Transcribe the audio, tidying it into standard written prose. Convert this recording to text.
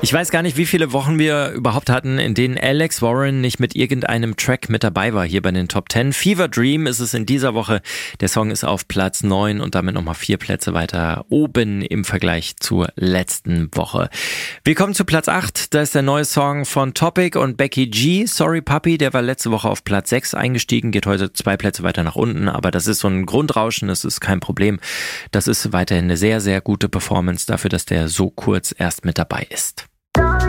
Ich weiß gar nicht, wie viele Wochen wir überhaupt hatten, in denen Alex Warren nicht mit irgendeinem Track mit dabei war hier bei den Top 10. Fever Dream ist es in dieser Woche. Der Song ist auf Platz 9 und damit nochmal 4 Plätze weiter oben im Vergleich zur letzten Woche. Wir kommen zu Platz 8. Da ist der neue Song von Topic und Becky G. Sorry Puppy, der war letzte Woche auf Platz 6 eingestiegen, geht heute 2 Plätze weiter nach unten. Aber das ist so ein Grundrauschen, das ist kein Problem. Das ist weiterhin eine sehr, sehr gute Performance dafür, dass der so kurz erst mit dabei ist.